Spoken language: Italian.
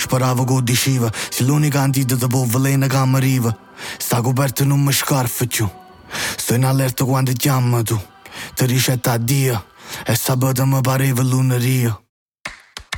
speravo che diceva se l'unica antidoto può veleno che mi arriva. Sta coperto non mi scarfa più. Sto in allerta quando chiama tu. Ti ricetta a Dio. E sabato mi pareva lunedì.